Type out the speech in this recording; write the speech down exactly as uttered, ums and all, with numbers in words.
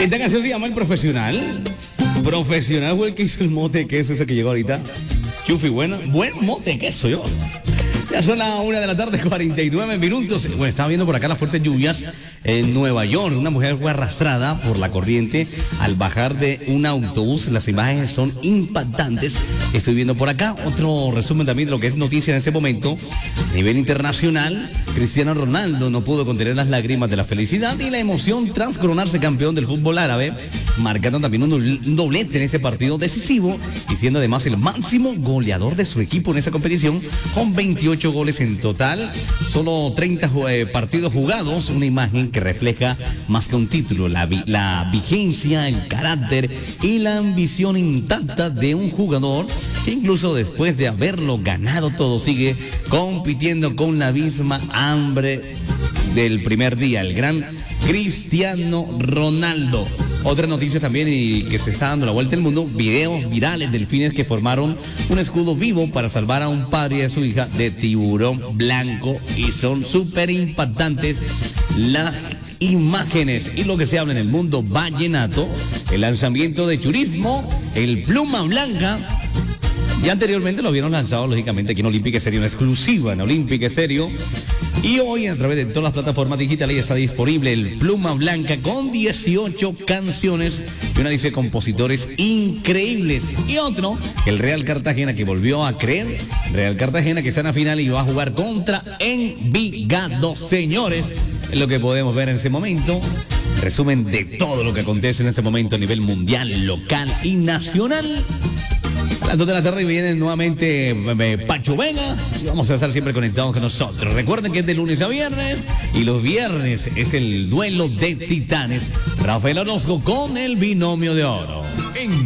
Esta canción se llama El Profesional. Profesional fue el que hizo el mote de queso ese que llegó ahorita. Chufi, bueno, buen mote de queso yo. Ya son las una de la tarde, cuarenta y nueve minutos. Bueno, estaba viendo por acá las fuertes lluvias en Nueva York. Una mujer fue arrastrada por la corriente al bajar de un autobús. Las imágenes son impactantes. Estoy viendo por acá otro resumen también de lo que es noticia en este momento. A nivel internacional, Cristiano Ronaldo no pudo contener las lágrimas de la felicidad y la emoción tras coronarse campeón del fútbol árabe, marcando también un doblete en ese partido decisivo y siendo además el máximo goleador de su equipo en esa competición con veintiocho goles en total, solo treinta eh, partidos jugados, una imagen que refleja más que un título, la, vi la vigencia, el carácter y la ambición intacta de un jugador que incluso después de haberlo ganado todo sigue compitiendo con la misma hambre del primer día, el gran Cristiano Ronaldo. Otra noticia también y que se está dando la vuelta al mundo, videos virales, delfines que formaron un escudo vivo para salvar a un padre y a su hija de tiburón blanco y son súper impactantes las imágenes y lo que se habla en el mundo vallenato, el lanzamiento de Churismo, el Pluma Blanca. Ya anteriormente lo habían lanzado, lógicamente, aquí en Olímpica Estéreo, una exclusiva en Olímpica Estéreo. Y hoy, a través de todas las plataformas digitales, está disponible el Pluma Blanca con dieciocho canciones y una lista de compositores increíbles. Y otro, el Real Cartagena, que volvió a creer. Real Cartagena, que está en la final y va a jugar contra Envigado, señores. Es lo que podemos ver en ese momento. Resumen de todo lo que acontece en ese momento a nivel mundial, local y nacional. A las dos de la tarde viene nuevamente eh, Pacho Vega y vamos a estar siempre conectados con nosotros. Recuerden que es de lunes a viernes y los viernes es el duelo de titanes. Rafael Orozco con el binomio de oro.